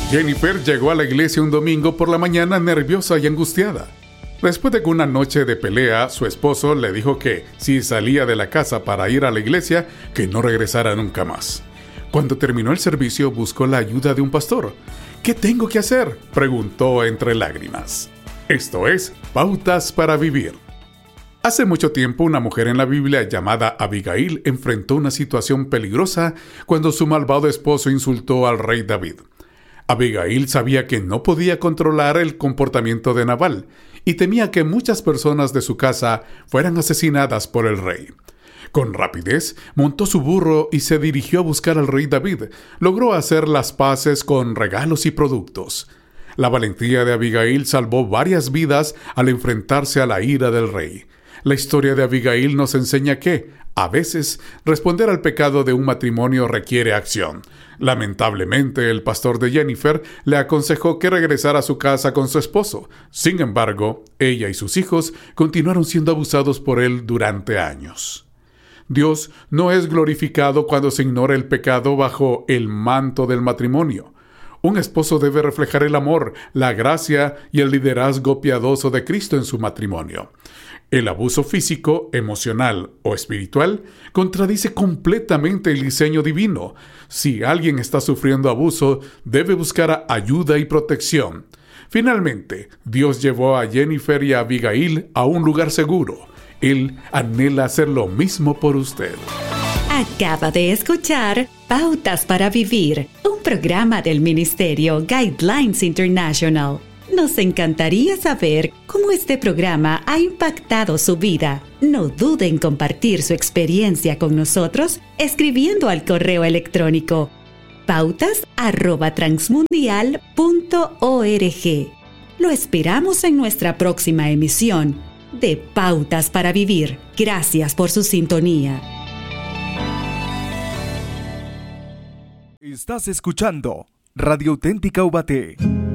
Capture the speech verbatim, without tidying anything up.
Jennifer llegó a la iglesia un domingo por la mañana nerviosa y angustiada. Después de una noche de pelea, su esposo le dijo que si salía de la casa para ir a la iglesia, que no regresara nunca más. Cuando terminó el servicio, buscó la ayuda de un pastor. ¿Qué tengo que hacer?, preguntó entre lágrimas. Esto es Pautas para Vivir. Hace mucho tiempo, una mujer en la Biblia llamada Abigail enfrentó una situación peligrosa cuando su malvado esposo insultó al rey David. Abigail sabía que no podía controlar el comportamiento de Nabal y temía que muchas personas de su casa fueran asesinadas por el rey. Con rapidez, montó su burro y se dirigió a buscar al rey David. Logró hacer las paces con regalos y productos. La valentía de Abigail salvó varias vidas al enfrentarse a la ira del rey. La historia de Abigail nos enseña que, a veces, responder al pecado de un matrimonio requiere acción. Lamentablemente, el pastor de Jennifer le aconsejó que regresara a su casa con su esposo. Sin embargo, ella y sus hijos continuaron siendo abusados por él durante años. Dios no es glorificado cuando se ignora el pecado bajo el manto del matrimonio. Un esposo debe reflejar el amor, la gracia y el liderazgo piadoso de Cristo en su matrimonio. El abuso físico, emocional o espiritual contradice completamente el diseño divino. Si alguien está sufriendo abuso, debe buscar ayuda y protección. Finalmente, Dios llevó a Jennifer y a Abigail a un lugar seguro. Él anhela hacer lo mismo por usted. Acaba de escuchar Pautas para Vivir, un programa del Ministerio Guidelines International. Nos encantaría saber cómo este programa ha impactado su vida. No dude en compartir su experiencia con nosotros escribiendo al correo electrónico pautas arroba transmundial punto org. Lo esperamos en nuestra próxima emisión de Pautas para Vivir. Gracias por su sintonía. Estás escuchando Radio Auténtica Ubaté.